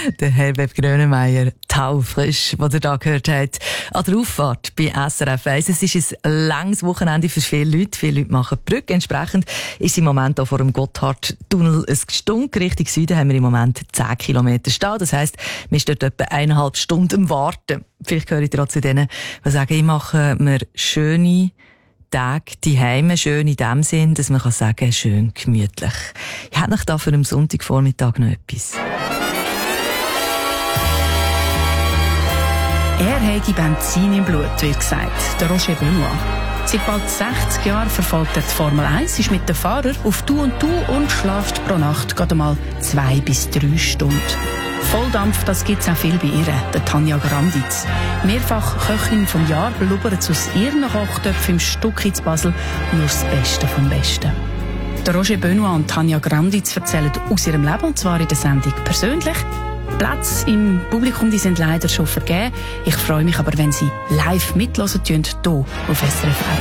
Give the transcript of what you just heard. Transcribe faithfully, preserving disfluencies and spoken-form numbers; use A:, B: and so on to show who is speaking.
A: Der Herbert Grönemeyer, taufrisch, was ihr da gehört habt, an der Auffahrt bei S R F eins. Es ist ein langes Wochenende für viele Leute. Viele Leute machen die Brücke. Entsprechend ist im Moment auch vor dem Gotthardtunnel ein Gestunk. Richtung Süden haben wir im Moment zehn Kilometer stehen. Das heisst, wir stehen etwa eineinhalb Stunden am Warten. Vielleicht gehöre ich auch zu denen, die sagen, ich mache mir schöne Tage die Heime, schön in dem Sinn, dass man kann sagen, schön gemütlich. Ich hätte noch da für einen Sonntagvormittag noch etwas.
B: Er hätte Benzin im Blut, wird gesagt, der Roger Benoit. Seit bald sechzig Jahren verfolgt er die Formel eins, ist mit den Fahrern auf Du und Du und schläft pro Nacht gerade mal zwei bis drei Stunden. Volldampf, das gibt's auch viel bei ihr, der Tanja Granditz. Mehrfach Köchin vom Jahr blubbert aus ihren Kochtöpfen im Stucki zu Basel nur das Beste vom Besten. Der Roger Benoit und Tanja Granditz erzählen aus ihrem Leben, und zwar in der Sendung persönlich. Plätze im Publikum, die sind leider schon vergeben. Ich freue mich aber, wenn Sie live mithören, hier auf S R F eins.